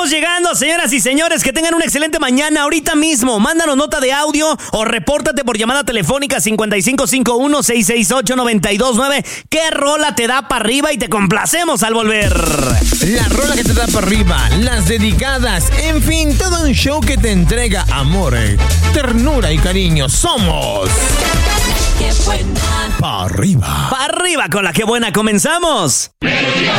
Vamos llegando, señoras y señores, que tengan una excelente mañana ahorita mismo. Mándanos nota de audio o repórtate por llamada telefónica 5551-668-929. ¿Qué rola te da para arriba y te complacemos al volver? La rola que te da para arriba, las dedicadas, en fin, todo un show que te entrega amor, ternura y cariño. Somos ¡Qué buena! Pa' arriba. ¡Pa' arriba con la que buena! ¡Comenzamos!